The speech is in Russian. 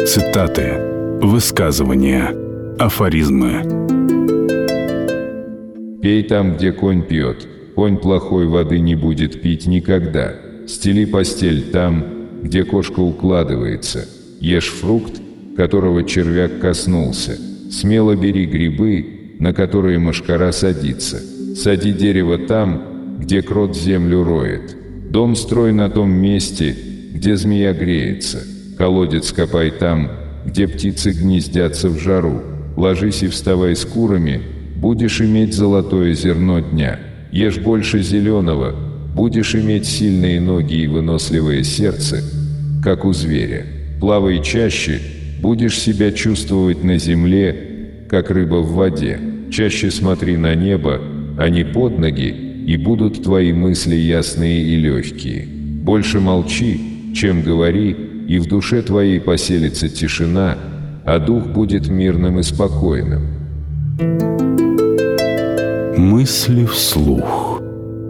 Цитаты, высказывания, афоризмы. Пей там, где конь пьет. Конь плохой воды не будет пить никогда. Стели постель там, где кошка укладывается. Ешь фрукт, которого червяк коснулся. Смело бери грибы, на которые мошкара садится. Сади дерево там, где крот землю роет. Дом строй на том месте, где змея греется. Колодец копай там, где птицы гнездятся в жару. Ложись и вставай с курами, будешь иметь золотое зерно дня. Ешь больше зеленого, будешь иметь сильные ноги и выносливое сердце, как у зверя. Плавай чаще, будешь себя чувствовать на земле, как рыба в воде. Чаще смотри на небо, а не под ноги, и будут твои мысли ясные и легкие. Больше молчи, чем говори, и в душе твоей поселится тишина, а дух будет мирным и спокойным. Мысли вслух.